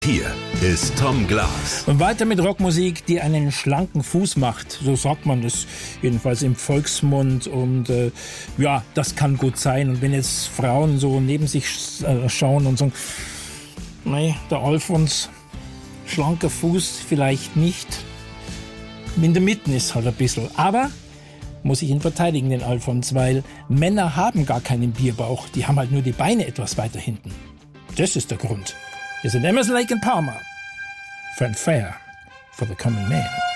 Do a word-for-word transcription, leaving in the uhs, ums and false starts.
Hier ist Tom Glas. Und weiter mit Rockmusik, die einen schlanken Fuß macht. So sagt man das jedenfalls im Volksmund. Und äh, ja, das kann gut sein. Und wenn jetzt Frauen so neben sich äh, schauen und sagen, nee, der Alfons, schlanker Fuß vielleicht nicht. In der Mitte ist halt ein bisschen. Aber muss ich ihn verteidigen, den Alfons, weil Männer haben gar keinen Bierbauch. Die haben halt nur die Beine etwas weiter hinten. Das ist der Grund. Hier sind Emerson, Lake and Palmer. Fanfare for the Common Man.